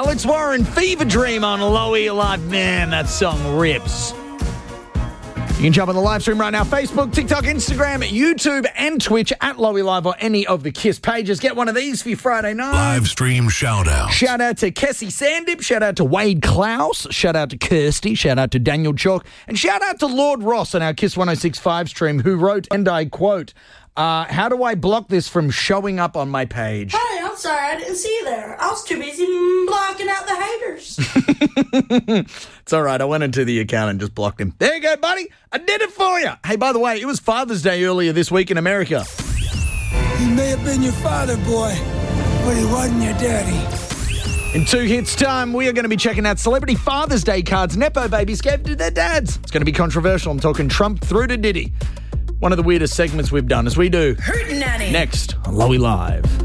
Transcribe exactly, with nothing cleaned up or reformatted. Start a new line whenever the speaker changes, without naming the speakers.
Alex Warren, Fever Dream on Lowy Live. Man, that song rips. You can jump on the live stream right now. Facebook, TikTok, Instagram, YouTube, and Twitch at Lowy Live or any of the KISS pages. Get one of these for your Friday night.
Live stream shout out.
Shout out to Kessie Sandip. Shout out to Wade Klaus. Shout out to Kirsty. Shout out to Daniel Chalk. And shout out to Lord Ross on our KISS one oh six point five stream, who wrote, and I quote, uh, how do I block this from showing up on my page?
Hey, I'm sorry, I didn't see you there. I was too busy blocking out the haters.
It's all right. I went into the account and just blocked him. There you go, buddy. I did it for you. Hey, by the way, it was Father's Day earlier this week in America.
He may have been your father, boy, but he wasn't your daddy.
In two hits time, we are going to be checking out celebrity Father's Day cards Nepo babies gave to their dads. It's going to be controversial. I'm talking Trump through to Diddy. One of the weirdest segments we've done, as we do.
Hootenanny.
Next on Lowy Live.